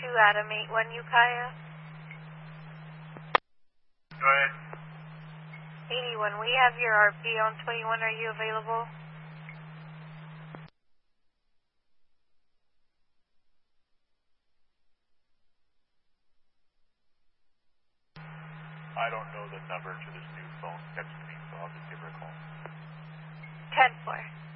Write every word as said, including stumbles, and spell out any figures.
two Adam eight one Ukiah. Go ahead. eighty-one, we have your R P on twenty-one. Are you available? I don't know the number to this new phone. Text me, so I'll just give her a call. ten four.